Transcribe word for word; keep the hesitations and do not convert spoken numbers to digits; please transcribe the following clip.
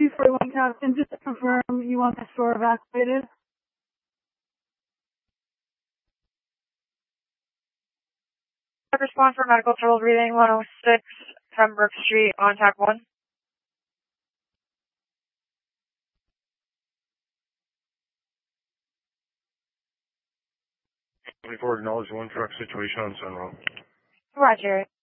two forty-one Captain, just to confirm you want the store evacuated. Response for medical totals reading one oh six Pembroke Street on tack one. twenty-four acknowledge one truck situation on Sunrow. Roger.